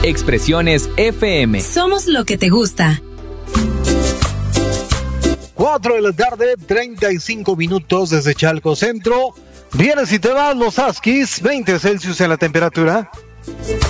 Expresiones FM. Somos lo que te gusta. 4 de la tarde, 35 minutos desde Chalco Centro. Vienes y te vas los Huskies, 20 Celsius en la temperatura.